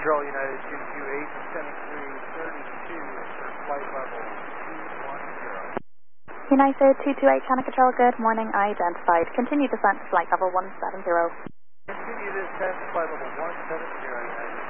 Control United 228, descending through 32 for flight level 210. United 228, Channel Control, good morning, identified. Continue descent to flight level 170. Continue descent to flight level 170, United.